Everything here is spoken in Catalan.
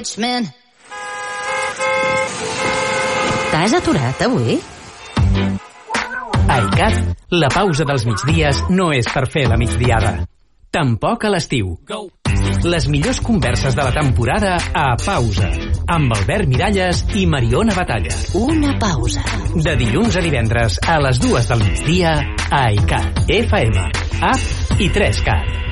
T'has aturat avui? A ICAT, la pausa dels migdies no és per fer la migdiada. Tampoc a l'estiu. Les millors converses de la temporada a Pausa, amb Albert Miralles i Mariona Batalla. Una pausa. De dilluns a divendres a les 2 del migdia a ICAT, FM, app i 3CAT.